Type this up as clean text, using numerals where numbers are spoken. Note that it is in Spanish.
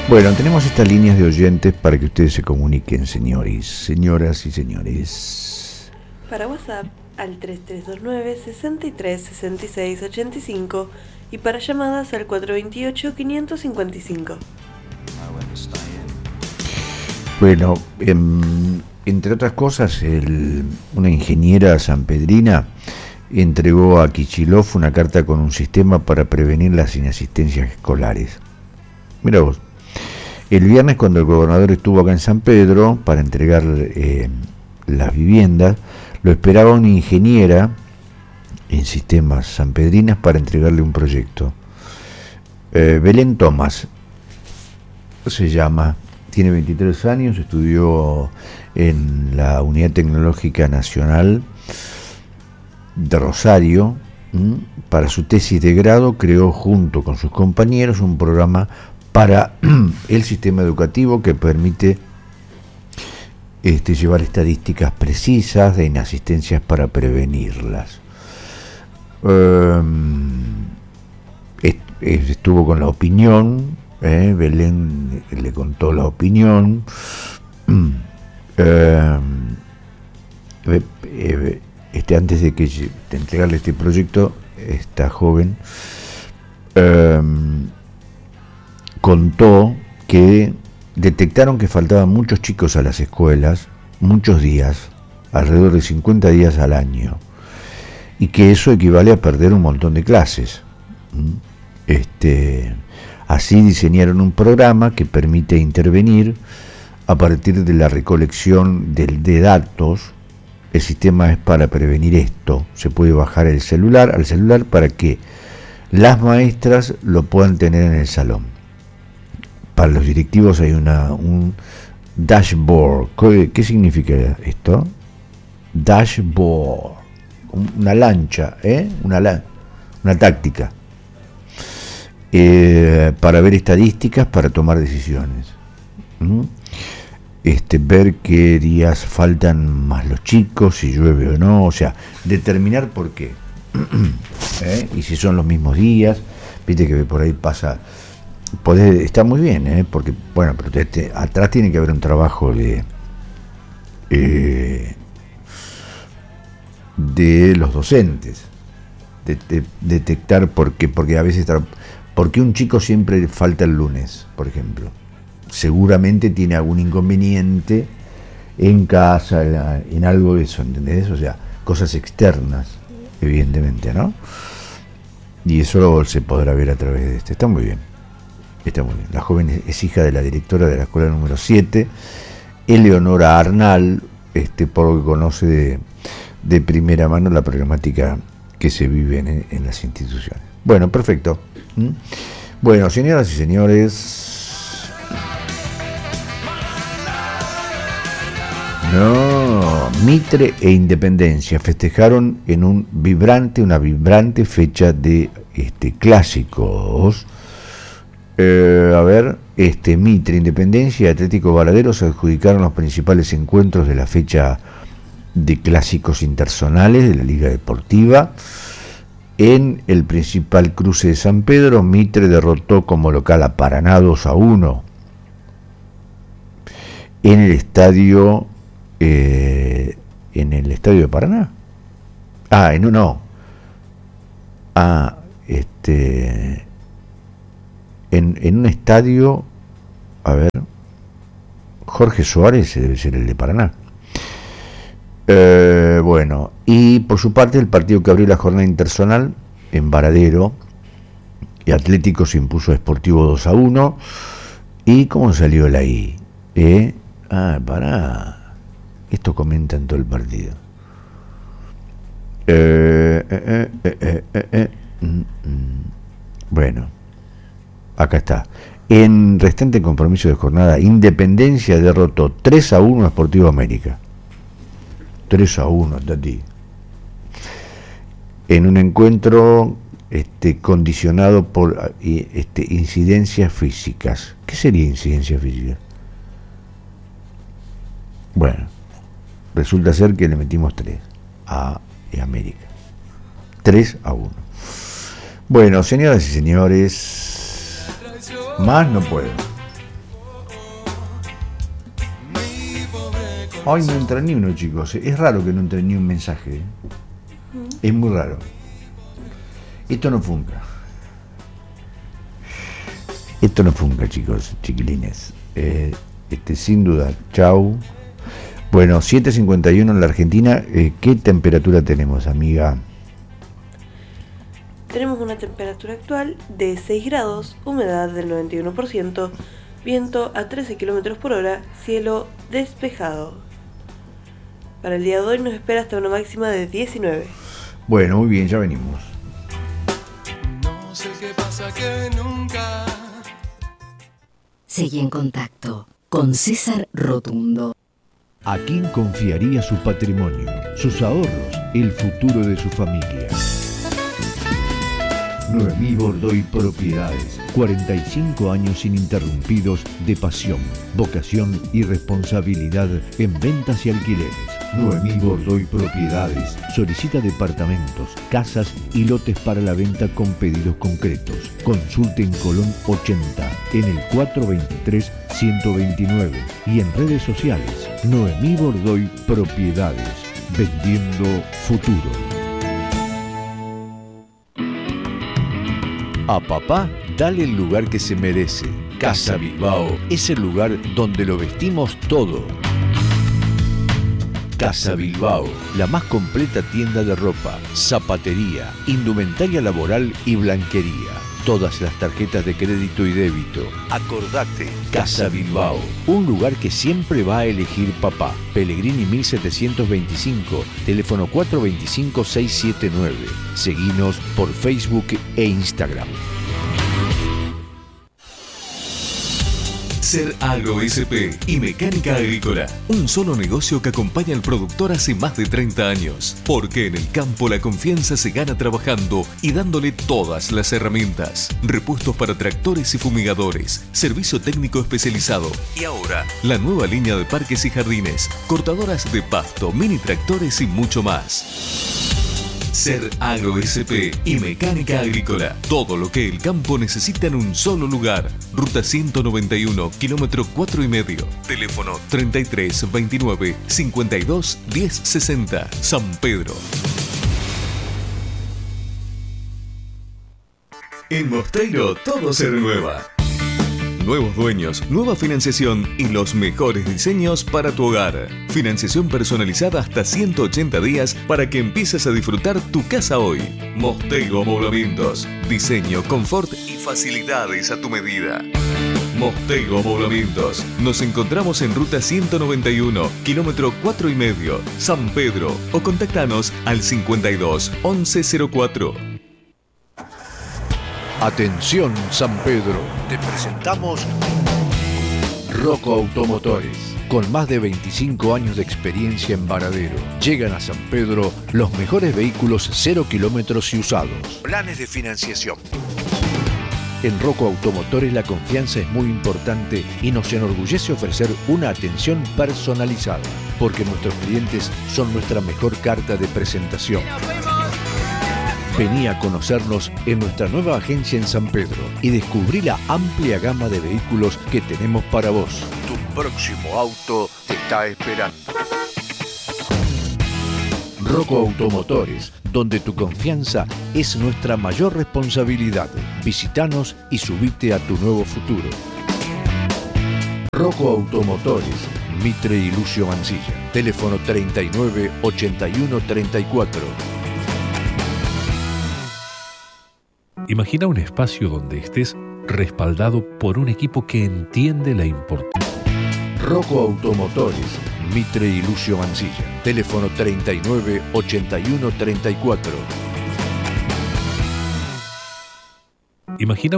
Bueno, tenemos estas líneas de oyentes para que ustedes se comuniquen, señores, señoras y señores. Para WhatsApp al 3329 63 66 85 y para llamadas al 428 555. Bueno, entre otras cosas, una ingeniera sanpedrina entregó a Kicillof una carta con un sistema para prevenir las inasistencias escolares. Mira vos, el viernes cuando el gobernador estuvo acá en San Pedro para entregar las viviendas, lo esperaba una ingeniera en sistemas sanpedrinas para entregarle un proyecto. Belén Tomás se llama, tiene 23 años, estudió en la Unidad Tecnológica Nacional de Rosario. Para su tesis de grado creó junto con sus compañeros un programa para el sistema educativo que permite llevar estadísticas precisas de inasistencias para prevenirlas. Estuvo con la opinión, Belén le contó la opinión. Antes de entregarle este proyecto, esta joven contó que detectaron que faltaban muchos chicos a las escuelas, muchos días, alrededor de 50 días al año, y que eso equivale a perder un montón de clases. Así diseñaron un programa que permite intervenir a partir de la recolección de datos. El sistema es para prevenir esto. Se puede bajar al celular para que las maestras lo puedan tener en el salón. Para los directivos hay un dashboard. ¿Qué significa esto? Dashboard. Una lancha, una táctica. Para ver estadísticas, para tomar decisiones. Ver qué días faltan más los chicos, si llueve o no, o sea, determinar por qué. Y si son los mismos días, viste que por ahí pasa, está muy bien, porque, bueno, pero atrás tiene que haber un trabajo de los docentes, de detectar por qué, porque a veces, ¿por qué un chico siempre falta el lunes, por ejemplo? Seguramente tiene algún inconveniente en casa, en algo de eso, ¿entendés? O sea, cosas externas, evidentemente, ¿no? Y eso se podrá ver a través de esto. Está muy bien. La joven es hija de la directora de la escuela número 7, Eleonora Arnal, por lo que conoce de primera mano la problemática que se vive en las instituciones. Bueno, perfecto. Bueno, señoras y señores, Mitre e Independencia festejaron en una vibrante fecha de clásicos. Mitre, Independencia y Atlético Varadero se adjudicaron los principales encuentros de la fecha de clásicos interzonales de la Liga Deportiva. En el principal cruce de San Pedro, Mitre derrotó como local a Paraná 2-1. En el estadio de Paraná. En un estadio, Jorge Suárez debe ser el de Paraná. Bueno, y por su parte el partido que abrió la jornada interzonal en Varadero, y Atlético se impuso a Sportivo 2-1. ¿Y cómo salió la I? Pará. Esto comenta en todo el partido. Bueno, acá está. En restante compromiso de jornada, Independencia derrotó 3-1 a Sportivo América. 3-1, Tati. En un encuentro condicionado por incidencias físicas. ¿Qué sería incidencia física? Bueno, resulta ser que le metimos 3 a América. 3-1. Bueno, señoras y señores, más no puedo. Hoy no entra ni uno, chicos. Es raro que no entre ni un mensaje. Es muy raro. Esto no funca. Esto no funca, chicos, chiquilines. Sin duda. Chau. Bueno, 7:51 en la Argentina. ¿Qué temperatura tenemos, amiga? Tenemos una temperatura actual de 6 grados, humedad del 91%, viento a 13 km por hora, cielo despejado. Para el día de hoy nos espera hasta una máxima de 19. Bueno, muy bien, ya venimos. No sé qué pasa que nunca. Seguí en contacto con César Rotundo. ¿A quién confiaría su patrimonio, sus ahorros, el futuro de su familia? Noemí Bordoy Propiedades. 45 años ininterrumpidos de pasión, vocación y responsabilidad en ventas y alquileres. Noemí Bordoy Propiedades solicita departamentos, casas y lotes para la venta con pedidos concretos. Consulte en Colón 80, en el 423-129 y en redes sociales. Noemí Bordoy Propiedades, vendiendo futuro. A papá, dale el lugar que se merece. Casa Bilbao es el lugar donde lo vestimos todo. Casa Bilbao, la más completa tienda de ropa, zapatería, indumentaria laboral y blanquería. Todas las tarjetas de crédito y débito. Acordate, Casa Bilbao, un lugar que siempre va a elegir papá. Pellegrini 1725, teléfono 425-679. Seguinos por Facebook e Instagram. Ser Agro SP y Mecánica Agrícola, un solo negocio que acompaña al productor hace más de 30 años. Porque en el campo la confianza se gana trabajando y dándole todas las herramientas. Repuestos para tractores y fumigadores, servicio técnico especializado. Y ahora, la nueva línea de parques y jardines, cortadoras de pasto, mini tractores y mucho más. Ser Agro SP y Mecánica Agrícola. Todo lo que el campo necesita en un solo lugar. Ruta 191, kilómetro 4,5. Teléfono 33 29 52 10 60. San Pedro. En Mosteiro todo se renueva. Nuevos dueños, nueva financiación y los mejores diseños para tu hogar. Financiación personalizada hasta 180 días para que empieces a disfrutar tu casa hoy. Mosteiro Amoblamientos. Diseño, confort y facilidades a tu medida. Mosteiro Amoblamientos. Nos encontramos en ruta 191, kilómetro 4,5, San Pedro. O contactanos al 52 1104. Atención San Pedro, te presentamos Rocco Automotores. Con más de 25 años de experiencia en Varadero, llegan a San Pedro los mejores vehículos 0 kilómetros y usados. Planes de financiación. En Rocco Automotores la confianza es muy importante y nos enorgullece ofrecer una atención personalizada, porque nuestros clientes son nuestra mejor carta de presentación. Vení a conocernos en nuestra nueva agencia en San Pedro y descubrí la amplia gama de vehículos que tenemos para vos. Tu próximo auto te está esperando. Rocco Automotores, donde tu confianza es nuestra mayor responsabilidad. Visítanos y subite a tu nuevo futuro. Rocco Automotores, Mitre y Lucio Mancilla. Teléfono 39 81 34. Imagina un espacio donde estés respaldado por un equipo que entiende la importancia. Rocco Automotores, Mitre y Lucio Mancilla. Teléfono 39 81 34. Imagina